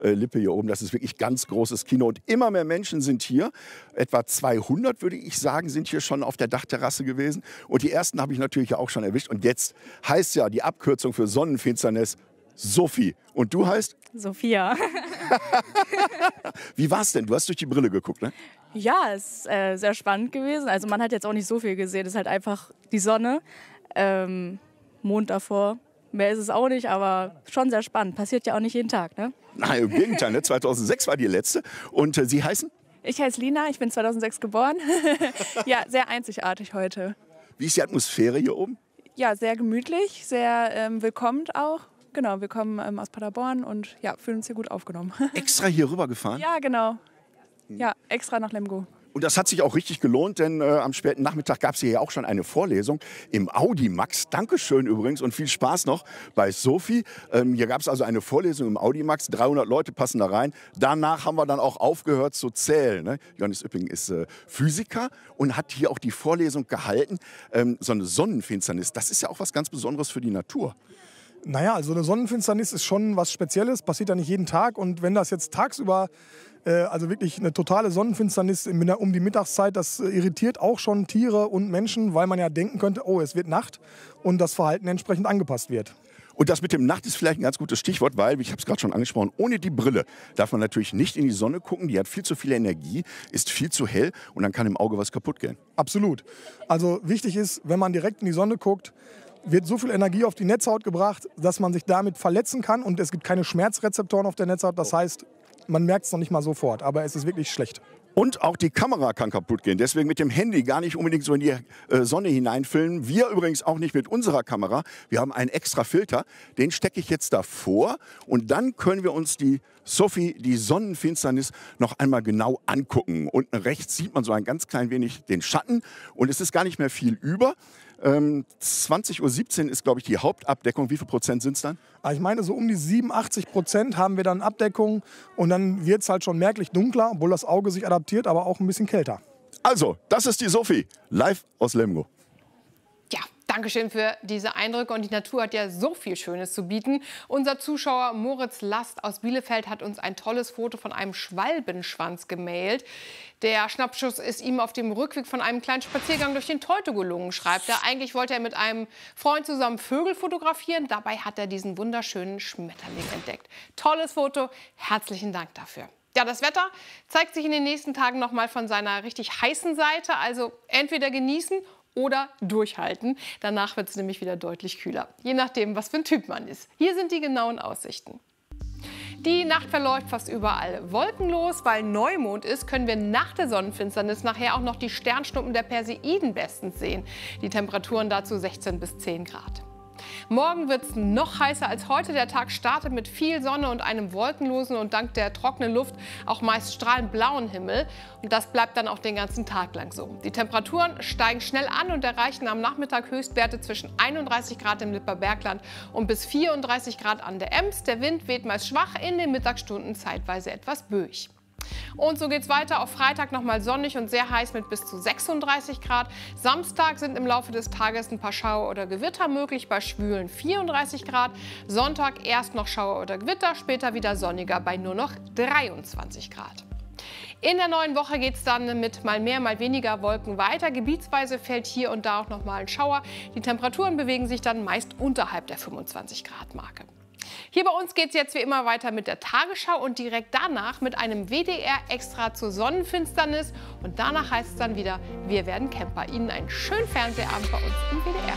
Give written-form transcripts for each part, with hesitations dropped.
Lippe hier oben. Das ist wirklich ganz großes Kino. Und immer mehr Menschen sind hier. Etwa 200, würde ich sagen, sind hier schon auf der Dachterrasse gewesen. Und die ersten habe ich natürlich auch schon erwischt. Und jetzt heißt ja die Abkürzung für Sonnenfinsternis Sophie. Und du heißt? Sophia. Wie war's denn? Du hast durch die Brille geguckt, ne? Ja, es ist sehr spannend gewesen. Also man hat jetzt auch nicht so viel gesehen. Es ist halt einfach die Sonne, Mond davor. Mehr ist es auch nicht, aber schon sehr spannend. Passiert ja auch nicht jeden Tag, ne? Nein, im Gegenteil, ne? 2006 war die letzte. Und Sie heißen? Ich heiße Lina, ich bin 2006 geboren. Ja, sehr einzigartig heute. Wie ist die Atmosphäre hier oben? Ja, sehr gemütlich, sehr willkommen auch. Genau, wir kommen aus Paderborn und ja, fühlen uns hier gut aufgenommen. Extra hier rüber gefahren? Ja, genau. Ja, extra nach Lemgo. Und das hat sich auch richtig gelohnt, denn am späten Nachmittag gab es hier ja auch schon eine Vorlesung im Audimax. Dankeschön übrigens und viel Spaß noch bei Sophie. Hier gab es also eine Vorlesung im Audimax. 300 Leute passen da rein. Danach haben wir dann auch aufgehört zu zählen. Ne? Johannes Üpping ist Physiker und hat hier auch die Vorlesung gehalten. So eine Sonnenfinsternis, das ist ja auch was ganz Besonderes für die Natur. Naja, also eine Sonnenfinsternis ist schon was Spezielles, passiert ja nicht jeden Tag. Und wenn das jetzt tagsüber, also wirklich eine totale Sonnenfinsternis um die Mittagszeit, das irritiert auch schon Tiere und Menschen, weil man ja denken könnte, oh, es wird Nacht und das Verhalten entsprechend angepasst wird. Und das mit dem Nacht ist vielleicht ein ganz gutes Stichwort, weil, ich habe es gerade schon angesprochen, ohne die Brille darf man natürlich nicht in die Sonne gucken. Die hat viel zu viel Energie, ist viel zu hell und dann kann im Auge was kaputt gehen. Absolut. Also wichtig ist, wenn man direkt in die Sonne guckt, wird so viel Energie auf die Netzhaut gebracht, dass man sich damit verletzen kann und es gibt keine Schmerzrezeptoren auf der Netzhaut. Das heißt, man merkt es noch nicht mal sofort, aber es ist wirklich schlecht. Und auch die Kamera kann kaputt gehen. Deswegen mit dem Handy gar nicht unbedingt so in die Sonne hineinfilmen. Wir übrigens auch nicht mit unserer Kamera. Wir haben einen extra Filter. Den stecke ich jetzt davor. Und dann können wir uns die Sophie, die Sonnenfinsternis, noch einmal genau angucken. Unten rechts sieht man so ein ganz klein wenig den Schatten. Und es ist gar nicht mehr viel über. 20:17 Uhr ist, glaube ich, die Hauptabdeckung. Wie viel Prozent sind es dann? Ich meine, so um die 87% haben wir dann Abdeckung. Und dann wird es halt schon merklich dunkler, obwohl das Auge sich adaptiert, aber auch ein bisschen kälter. Also, das ist die Sophie, live aus Lemgo. Ja, Dankeschön für diese Eindrücke. Und die Natur hat ja so viel Schönes zu bieten. Unser Zuschauer Moritz Last aus Bielefeld hat uns ein tolles Foto von einem Schwalbenschwanz gemailt. Der Schnappschuss ist ihm auf dem Rückweg von einem kleinen Spaziergang durch den Teutoburg gelungen, schreibt er. Eigentlich wollte er mit einem Freund zusammen Vögel fotografieren. Dabei hat er diesen wunderschönen Schmetterling entdeckt. Tolles Foto. Herzlichen Dank dafür. Ja, das Wetter zeigt sich in den nächsten Tagen noch mal von seiner richtig heißen Seite. Also entweder genießen oder durchhalten. Danach wird es nämlich wieder deutlich kühler. Je nachdem, was für ein Typ man ist. Hier sind die genauen Aussichten. Die Nacht verläuft fast überall wolkenlos. Weil Neumond ist, können wir nach der Sonnenfinsternis nachher auch noch die Sternschnuppen der Perseiden bestens sehen. Die Temperaturen dazu 16 bis 10 Grad. Morgen wird es noch heißer als heute. Der Tag startet mit viel Sonne und einem wolkenlosen und dank der trockenen Luft auch meist strahlend blauen Himmel. Und das bleibt dann auch den ganzen Tag lang so. Die Temperaturen steigen schnell an und erreichen am Nachmittag Höchstwerte zwischen 31 Grad im Lippert Bergland und bis 34 Grad an der Ems. Der Wind weht meist schwach, in den Mittagsstunden zeitweise etwas böig. Und so geht es weiter. Auf Freitag nochmal sonnig und sehr heiß mit bis zu 36 Grad. Samstag sind im Laufe des Tages ein paar Schauer oder Gewitter möglich, bei schwülen 34 Grad. Sonntag erst noch Schauer oder Gewitter, später wieder sonniger bei nur noch 23 Grad. In der neuen Woche geht es dann mit mal mehr, mal weniger Wolken weiter. Gebietsweise fällt hier und da auch noch mal ein Schauer. Die Temperaturen bewegen sich dann meist unterhalb der 25 Grad Marke. Hier bei uns geht es jetzt wie immer weiter mit der Tagesschau und direkt danach mit einem WDR-Extra zur Sonnenfinsternis. Und danach heißt es dann wieder, wir werden Camper. Ihnen einen schönen Fernsehabend bei uns im WDR.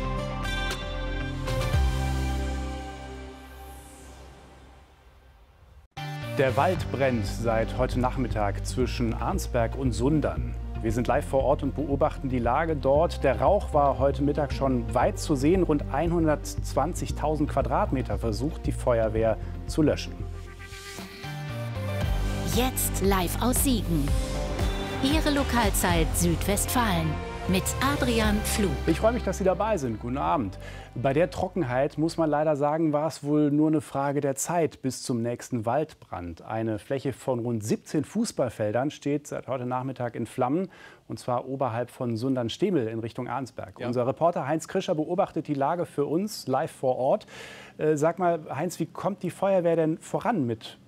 Der Wald brennt seit heute Nachmittag zwischen Arnsberg und Sundern. Wir sind live vor Ort und beobachten die Lage dort. Der Rauch war heute Mittag schon weit zu sehen. Rund 120.000 Quadratmeter versucht die Feuerwehr zu löschen. Jetzt live aus Siegen. Ihre Lokalzeit Südwestfalen mit Adrian Pflug. Ich freue mich, dass Sie dabei sind. Guten Abend. Bei der Trockenheit muss man leider sagen, war es wohl nur eine Frage der Zeit bis zum nächsten Waldbrand. Eine Fläche von rund 17 Fußballfeldern steht seit heute Nachmittag in Flammen. Und zwar oberhalb von Sundern-Stemel in Richtung Arnsberg. Ja. Unser Reporter Heinz Krischer beobachtet die Lage für uns live vor Ort. Sag mal, Heinz, wie kommt die Feuerwehr denn voran mit